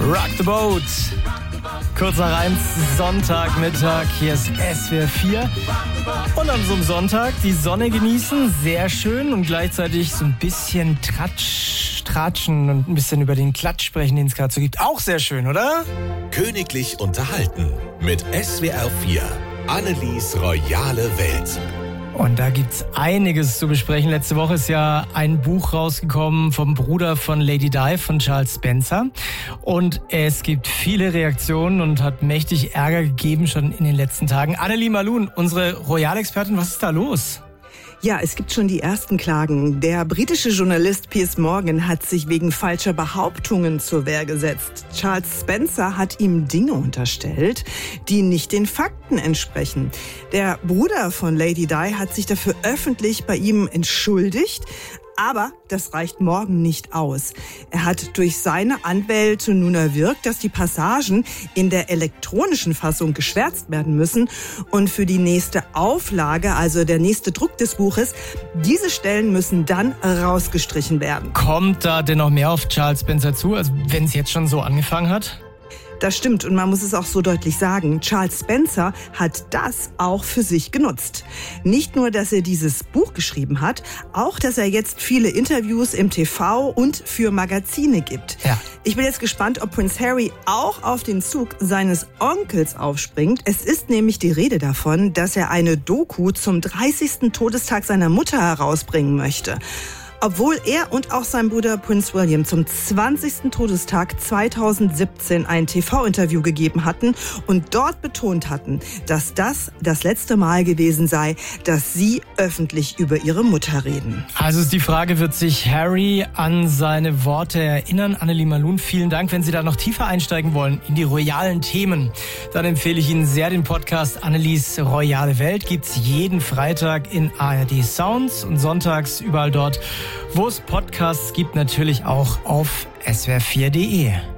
Rock the Boat. Kurz nach 1, Sonntagmittag, hier ist SWR 4. Und an so einem Sonntag die Sonne genießen, sehr schön, und gleichzeitig so ein bisschen tratschen und ein bisschen über den Klatsch sprechen, den es gerade so gibt. Auch sehr schön, oder? Königlich unterhalten mit SWR 4. Annelies royale Welt. Und da gibt's einiges zu besprechen. Letzte Woche ist ja ein Buch rausgekommen vom Bruder von Lady Di, von Charles Spencer. Und es gibt viele Reaktionen und hat mächtig Ärger gegeben schon in den letzten Tagen. Annelie Malun, unsere Royalexpertin, was ist da los? Ja, es gibt schon die ersten Klagen. Der britische Journalist Piers Morgan hat sich wegen falscher Behauptungen zur Wehr gesetzt. Charles Spencer hat ihm Dinge unterstellt, die nicht den Fakten entsprechen. Der Bruder von Lady Di hat sich dafür öffentlich bei ihm entschuldigt. Aber das reicht Morgan nicht aus. Er hat durch seine Anwälte nun erwirkt, dass die Passagen in der elektronischen Fassung geschwärzt werden müssen. Und für die nächste Auflage, also der nächste Druck des Buches, diese Stellen müssen dann rausgestrichen werden. Kommt da denn noch mehr auf Charles Spencer zu, also wenn es jetzt schon so angefangen hat? Das stimmt, und man muss es auch so deutlich sagen. Charles Spencer hat das auch für sich genutzt. Nicht nur, dass er dieses Buch geschrieben hat, auch, dass er jetzt viele Interviews im TV und für Magazine gibt. Ja. Ich bin jetzt gespannt, ob Prince Harry auch auf den Zug seines Onkels aufspringt. Es ist nämlich die Rede davon, dass er eine Doku zum 30. Todestag seiner Mutter herausbringen möchte. Obwohl er und auch sein Bruder Prince William zum 20. Todestag 2017 ein TV-Interview gegeben hatten und dort betont hatten, dass das letzte Mal gewesen sei, dass sie öffentlich über ihre Mutter reden. Also ist die Frage, wird sich Harry an seine Worte erinnern? Annelie Malun, vielen Dank. Wenn Sie da noch tiefer einsteigen wollen in die royalen Themen, dann empfehle ich Ihnen sehr den Podcast Annelies royale Welt. Gibt's jeden Freitag in ARD Sounds und sonntags überall dort, wo es Podcasts gibt, natürlich auch auf swr4.de.